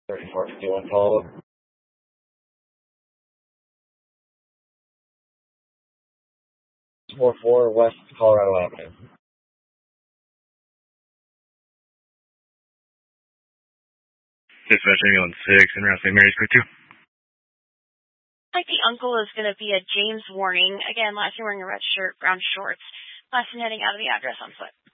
3451 follow up. Four West Colorado Avenue. Dispatch ambulance 6 and around St. Mary's Quick 2. Like the uncle is going to be a James Warning. Again, last name wearing a red shirt, brown shorts. Last name heading out of the address on foot.